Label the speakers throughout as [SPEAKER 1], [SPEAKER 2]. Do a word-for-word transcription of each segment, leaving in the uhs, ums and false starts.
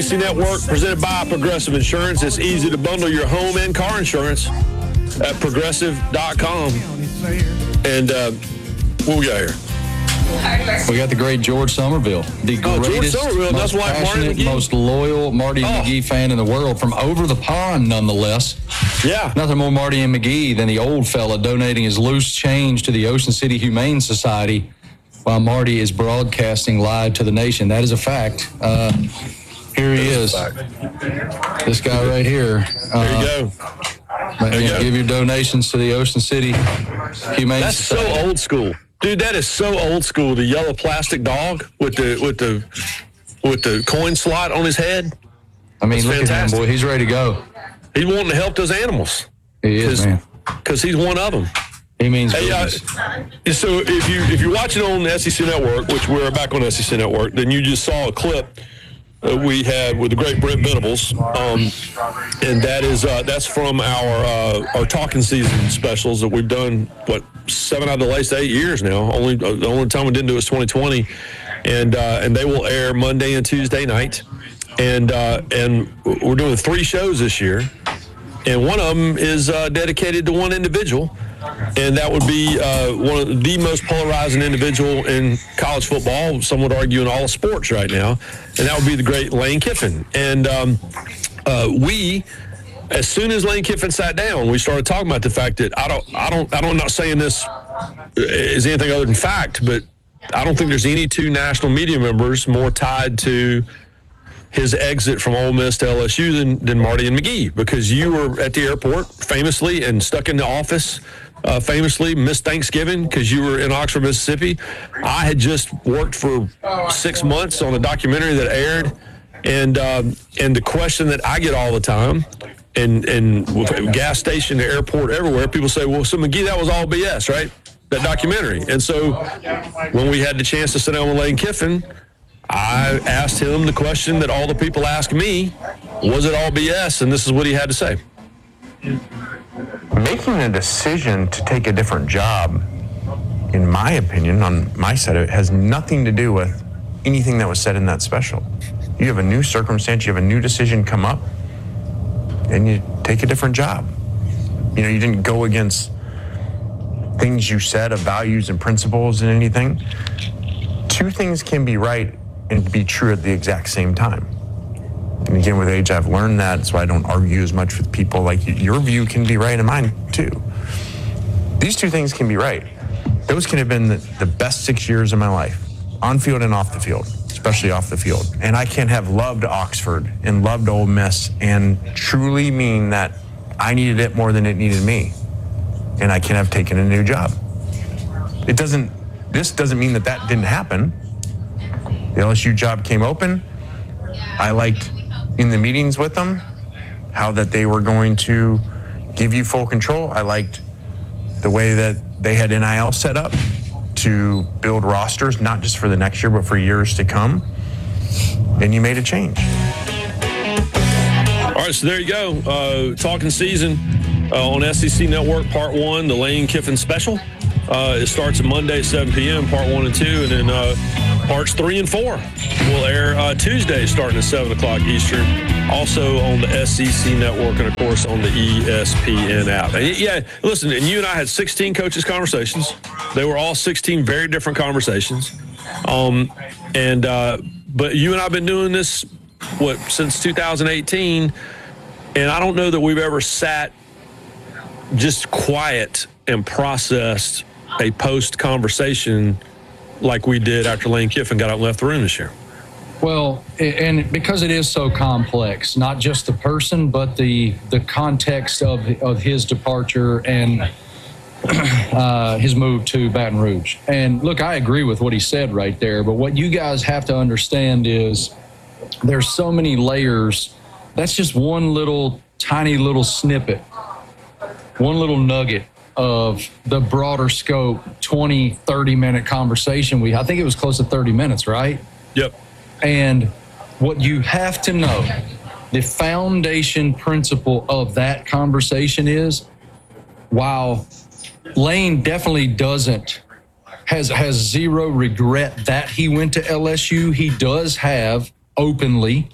[SPEAKER 1] S E C Network, presented by Progressive Insurance. It's easy to bundle your home and car insurance at progressive dot com. And uh, what we got here?
[SPEAKER 2] We got the great George Somerville, the
[SPEAKER 1] oh,
[SPEAKER 2] greatest,
[SPEAKER 1] George Somerville,
[SPEAKER 2] most
[SPEAKER 1] that's why
[SPEAKER 2] passionate, most loyal Marty
[SPEAKER 1] oh.
[SPEAKER 2] McGee fan in the world, from over the pond, nonetheless.
[SPEAKER 1] Yeah.
[SPEAKER 2] Nothing more Marty and McGee than the old fella donating his loose change to the Ocean City Humane Society while Marty is broadcasting live to the nation. That is a fact. Uh, here he is. This guy right here. Uh,
[SPEAKER 1] there you go.
[SPEAKER 2] There you go. Give your donations to the Ocean City Humane
[SPEAKER 1] That's
[SPEAKER 2] Society.
[SPEAKER 1] That's so old school. Dude, that is so old school. The yellow plastic dog with the with the with the coin slot on his head.
[SPEAKER 2] I mean,
[SPEAKER 1] That's
[SPEAKER 2] look
[SPEAKER 1] fantastic.
[SPEAKER 2] at him, boy. He's ready to go.
[SPEAKER 1] He's wanting to help those animals.
[SPEAKER 2] He is, man.
[SPEAKER 1] Because he's one of them.
[SPEAKER 2] He means
[SPEAKER 1] hey, uh, so if you if you're watching on the S E C Network, which we're back on the S E C Network, then you just saw a clip uh, we had with the great Brent Venables, um, and that is uh, that's from our uh, our talking season specials that we've done. What seven out of the last eight years now. Only uh, the only time we didn't do it was twenty twenty, and uh, and they will air Monday and Tuesday night, and uh, and we're doing three shows this year, and one of them is uh, dedicated to one individual. And that would be uh, one of the most polarizing individual in college football, some would argue in all sports right now, and that would be the great Lane Kiffin. And um, uh, we, as soon as Lane Kiffin sat down, we started talking about the fact that I don't, I don't, I don't, I'm not saying this is anything other than fact, but I don't think there's any two national media members more tied to his exit from Ole Miss to L S U than, than Marty and McGee, because you were at the airport famously and stuck in the office uh, famously, missed Thanksgiving because you were in Oxford, Mississippi. I had just worked for six months on a documentary that aired, and um, and the question that I get all the time, and and with gas station, the airport, everywhere, people say, well, so McGee, that was all B S, right? That documentary. And so when we had the chance to sit down with Lane Kiffin, I asked him the question that all the people ask me, was it all B S? And this is what he had to say.
[SPEAKER 3] Making a decision to take a different job, in my opinion, on my side of it, has nothing to do with anything that was said in that special. You have a new circumstance, you have a new decision come up, and you take a different job. You know, you didn't go against things you said of values and principles and anything. Two things can be right and be true at the exact same time. And again, with age, I've learned that, so I don't argue as much with people. Like, your view can be right and mine too. These two things can be right. Those can have been the, the best six years of my life, on field and off the field, especially off the field. And I can have loved Oxford and loved Ole Miss and truly mean that I needed it more than it needed me. And I can have taken a new job. It doesn't, this doesn't mean that that didn't happen. The L S U job came open. I liked in the meetings with them how that they were going to give you full control. I liked the way that they had N I L set up to build rosters, not just for the next year, but for years to come. And you made a change.
[SPEAKER 1] All right, so there you go. Uh, talking season uh, on S E C Network, part one, the Lane Kiffin special. Uh, it starts at Monday at seven p.m., part one and two, and then uh, parts three and four will air uh, Tuesday starting at seven o'clock Eastern, also on the S E C Network and, of course, on the E S P N app. And, yeah, listen, and you and I had sixteen coaches conversations. They were all sixteen very different conversations. Um, and uh, but you and I have been doing this, what, since two thousand eighteen, and I don't know that we've ever sat just quiet and processed a post-conversation like we did after Lane Kiffin got out and left the room this year.
[SPEAKER 2] Well, and because it is so complex, not just the person, but the the context of of his departure and uh, his move to Baton Rouge. And look, I agree with what he said right there, but what you guys have to understand is there's so many layers. That's just one little tiny little snippet, one little nugget of the broader scope, twenty, thirty minute conversation. We, I think it was close to thirty minutes, right?
[SPEAKER 1] Yep.
[SPEAKER 2] And what you have to know, the foundation principle of that conversation is, while Lane definitely doesn't, has, has zero regret that he went to L S U, he does have openly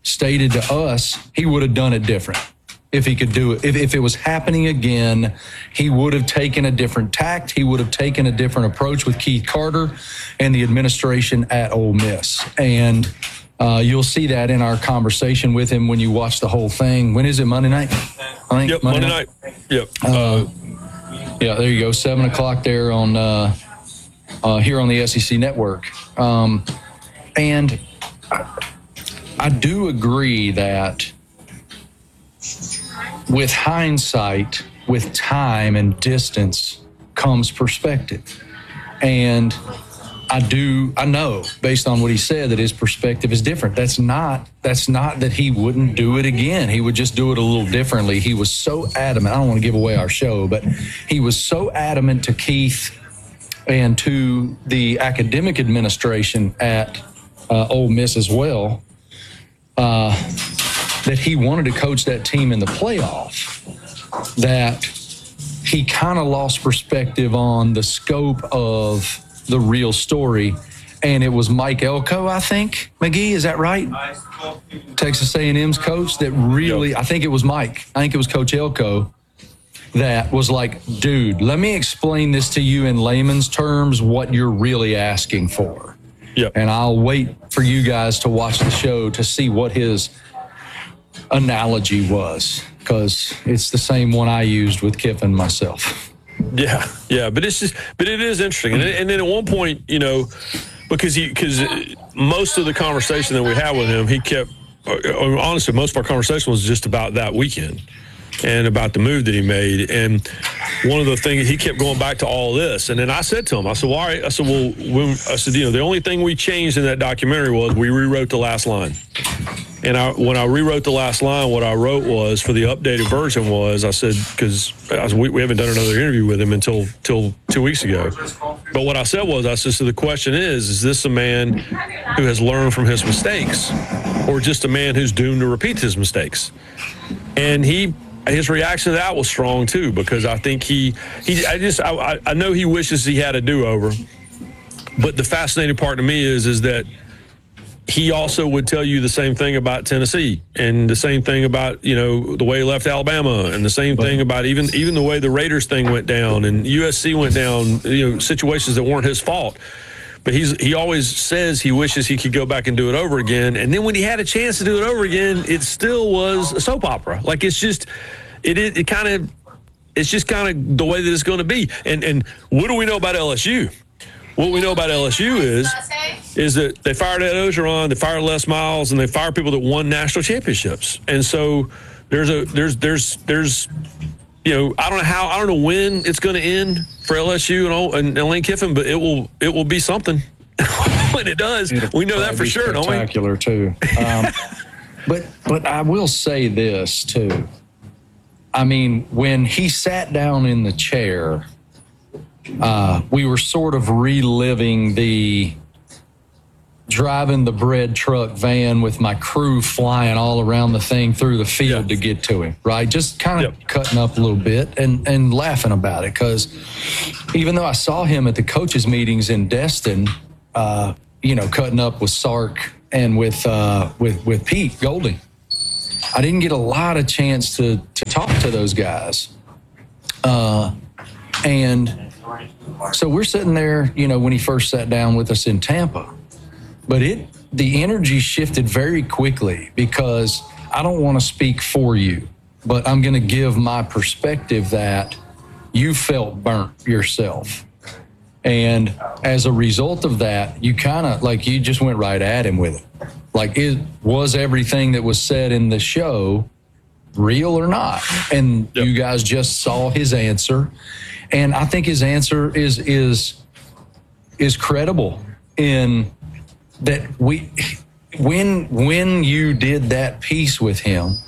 [SPEAKER 2] stated to us he would have done it different. If he could do it, if, if it was happening again, he would have taken a different tact. He would have taken a different approach with Keith Carter and the administration at Ole Miss. And uh, you'll see that in our conversation with him when you watch the whole thing. When is it, Monday night? I think
[SPEAKER 1] Yep, Monday, Monday night. night. Yep.
[SPEAKER 2] Uh, yeah, there you go. Seven o'clock there on uh, uh, here on the S E C Network. Um, and I, I do agree that with hindsight, with time and distance comes perspective. And I do, I know based on what he said that his perspective is different. That's not, that's not that he wouldn't do it again. He would just do it a little differently. He was so adamant. I don't want to give away our show, but he was so adamant to Keith and to the academic administration at uh, Ole Miss as well, uh, that he wanted to coach that team in the playoff, that he kind of lost perspective on the scope of the real story. And it was Mike Elko, I think, McGee, is that right? Texas A and M's coach that really, I think it was Mike. I think it was Coach Elko that was like, dude, let me explain this to you in layman's terms, what you're really asking for.
[SPEAKER 1] Yep.
[SPEAKER 2] And I'll wait for you guys to watch the show to see what his analogy was, because it's the same one I used with Kiffin myself.
[SPEAKER 1] Yeah, yeah, but it's just, but it is interesting, and, and then at one point, you know, because he, because most of the conversation that we had with him, he kept, honestly, most of our conversation was just about that weekend and about the move that he made, and one of the things he kept going back to all this, and then I said to him, I said, well, all right, I said, well, when, I said, you know, the only thing we changed in that documentary was we rewrote the last line. And I, when I rewrote the last line, what I wrote was, for the updated version was, I said, because we, we haven't done another interview with him until till two weeks ago. But what I said was, I said, so the question is, is this a man who has learned from his mistakes, or just a man who's doomed to repeat his mistakes? And he, his reaction to that was strong too, because I think he, he I just, I, I know he wishes he had a do-over. But the fascinating part to me is, is that he also would tell you the same thing about Tennessee, and the same thing about, you know, the way he left Alabama, and the same thing about even even the way the Raiders thing went down and U S C went down, you know, situations that weren't his fault. But he's he always says he wishes he could go back and do it over again. And then when he had a chance to do it over again, it still was a soap opera. Like, it's just, it it, it kind of, it's just kind of the way that it's going to be. And and what do we know about L S U? What we know about L S U is is that they fired Ed Ogeron, they fired Les Miles, and they fired people that won national championships. And so there's a there's there's there's you know, I don't know how, I don't know when it's going to end for L S U and, and, and Lane Kiffin, but it will it will be something when it does.
[SPEAKER 2] It'll
[SPEAKER 1] we know that for sure, don't we?
[SPEAKER 2] Spectacular too. Um, but but I will say this too. I mean, when he sat down in the chair, Uh, we were sort of reliving the driving the bread truck van with my crew flying all around the thing through the field
[SPEAKER 1] yeah.
[SPEAKER 2] to get to him, right? Just kind of
[SPEAKER 1] yep.
[SPEAKER 2] cutting up a little bit and, and laughing about it, because even though I saw him at the coaches' meetings in Destin, uh, you know, cutting up with Sark and with uh, with with Pete Golding, I didn't get a lot of chance to to talk to those guys, uh, and. So we're sitting there, you know, when he first sat down with us in Tampa, but it, the energy shifted very quickly, because I don't want to speak for you, but I'm going to give my perspective that you felt burnt yourself. And as a result of that, you kind of like, you just went right at him with it. Like, it was everything that was said in the show real or not? And yep. you guys just saw his answer. And I think his answer is is is credible in that we when when you did that piece with him,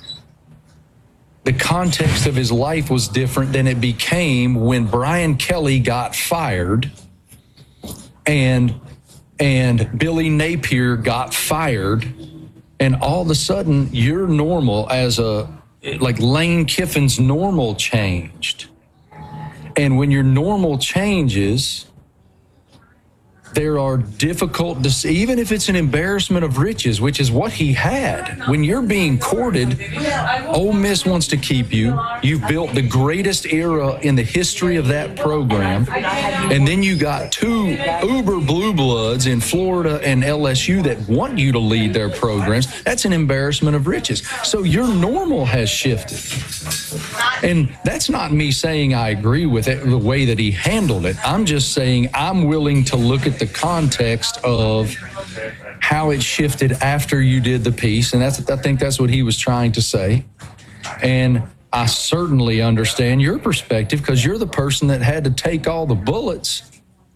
[SPEAKER 2] the context of his life was different than it became when Brian Kelly got fired and and Billy Napier got fired, and all of a sudden your normal as a like Lane Kiffin's normal changed. And when your normal changes, there are difficult, even if it's an embarrassment of riches, which is what he had. When you're being courted, Ole Miss wants to keep you. You've built the greatest era in the history of that program. And then you got two uber blue bloods in Florida and L S U that want you to lead their programs. That's an embarrassment of riches. So your normal has shifted. And that's not me saying I agree with it, the way that he handled it. I'm just saying I'm willing to look at the context of how it shifted after you did the piece. And that's, I think that's what he was trying to say. And I certainly understand your perspective because you're the person that had to take all the bullets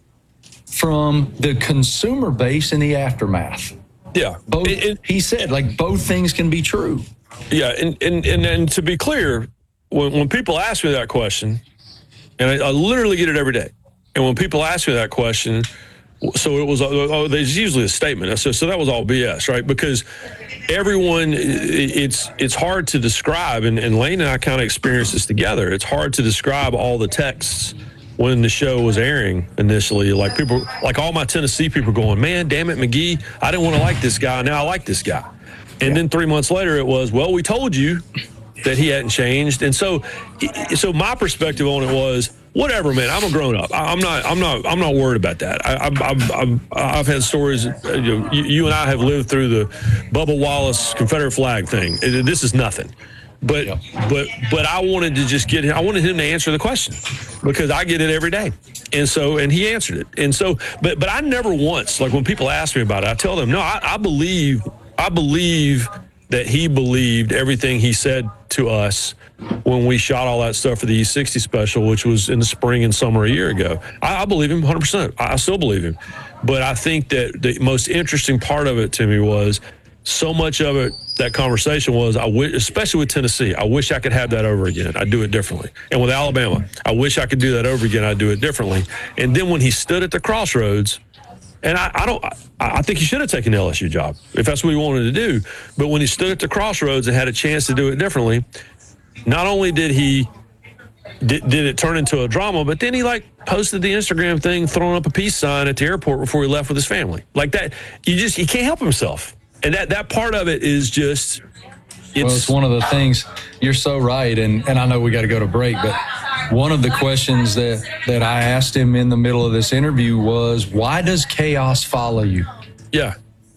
[SPEAKER 2] from the consumer base in the aftermath.
[SPEAKER 1] Yeah.
[SPEAKER 2] Both,
[SPEAKER 1] it, it,
[SPEAKER 2] he said, like, both things can be true.
[SPEAKER 1] Yeah. And, and, and, and to be clear, when, when people ask me that question, and I, I literally get it every day, and when people ask me that question, so it was, oh, there's usually a statement. So, so that was all B S, right? Because everyone, it's it's hard to describe, and, and Lane and I kind of experienced this together. It's hard to describe all the texts when the show was airing initially. Like people, like all my Tennessee people going, man, damn it, McGee, I didn't want to like this guy. Now I like this guy. And yeah. Then three months later, it was, well, we told you that he hadn't changed. And so, so my perspective on it was, whatever, man. I'm a grown up. I'm not. I'm not. I'm not worried about that. I, I've, I've, I've, I've had stories. You know, you, you and I have lived through the Bubba Wallace Confederate flag thing. This is nothing. But yeah. but but I wanted to just get. I wanted him to answer the question because I get it every day, and so and he answered it. And so, but but I never once, like when people ask me about it, I tell them, no, I, I believe. I believe that he believed everything he said to us when we shot all that stuff for the E sixty special, which was in the spring and summer a year ago. I, I believe him one hundred percent. I, I still believe him. But I think that the most interesting part of it to me was so much of it, that conversation was, I wish, especially with Tennessee, I wish I could have that over again. I'd do it differently. And with Alabama, I wish I could do that over again. I'd do it differently. And then when he stood at the crossroads, and I, I don't, I, I think he should have taken the L S U job if that's what he wanted to do. But when he stood at the crossroads and had a chance to do it differently, not only did he did, did it turn into a drama, but then he like posted the Instagram thing, throwing up a peace sign at the airport before he left with his family. Like that, you just he can't help himself, and that that part of it is just. It's,
[SPEAKER 2] well, it's one of the things. You're so right, and and I know we got to go to break, but one of the questions that that I asked him in the middle of this interview was, "Why does chaos follow you?"
[SPEAKER 1] Yeah.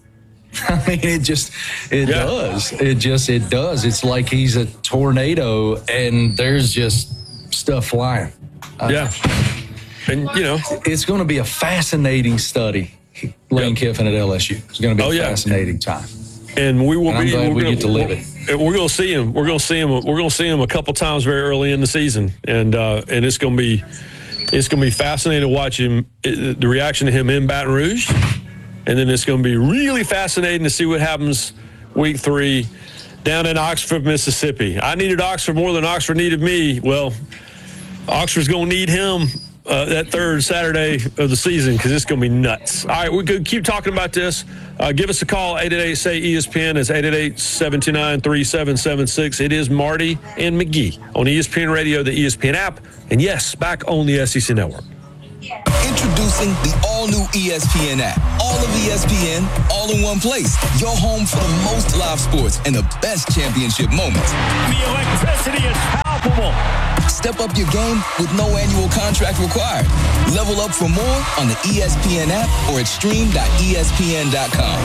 [SPEAKER 2] I mean, it just, it yeah. does. It just, it does. It's like he's a tornado and there's just stuff flying.
[SPEAKER 1] Yeah. Uh, and, you know.
[SPEAKER 2] It's going to be a fascinating study, Lane yep. Kiffin at L S U. It's going to be oh, a yeah. fascinating time.
[SPEAKER 1] And we will
[SPEAKER 2] and I'm
[SPEAKER 1] be,
[SPEAKER 2] glad
[SPEAKER 1] we're
[SPEAKER 2] we
[SPEAKER 1] gonna,
[SPEAKER 2] get to live it.
[SPEAKER 1] We're going to see him. We're going to see him. We're going to see him a couple times very early in the season. And, uh, and it's going to be, it's going to be fascinating to watch him, the reaction to him in Baton Rouge. And then it's going to be really fascinating to see what happens week three down in Oxford, Mississippi. I needed Oxford more than Oxford needed me. Well, Oxford's going to need him uh, that third Saturday of the season because it's going to be nuts. All right, we're going to keep talking about this. Uh, give us a call, eight eight eight, S A Y, E S P N. It's eight eight eight, seven two nine, three seven seven six. It is Marty and McGee on E S P N Radio, the E S P N app, and yes, back on the S E C Network.
[SPEAKER 4] Introducing the all-new E S P N app. All of E S P N, all in one place. Your home for the most live sports and the best championship moments.
[SPEAKER 5] The electricity is palpable.
[SPEAKER 4] Step up your game with no annual contract required. Level up for more on the E S P N app or at stream dot E S P N dot com.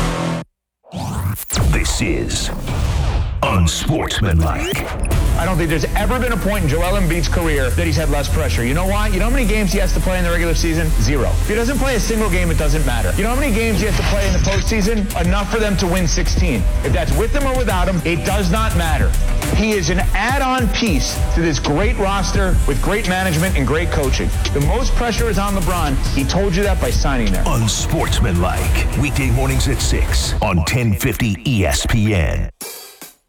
[SPEAKER 6] This is Unsportsmanlike.
[SPEAKER 7] I don't think there's ever been a point in Joel Embiid's career that he's had less pressure. You know why? You know how many games he has to play in the regular season? Zero. If he doesn't play a single game, it doesn't matter. You know how many games he has to play in the postseason? Enough for them to win sixteen. If that's with him or without him, it does not matter. He is an add-on piece to this great roster with great management and great coaching. The most pressure is on LeBron. He told you that by signing there.
[SPEAKER 6] Unsportsmanlike. Weekday mornings at six on ten fifty E S P N.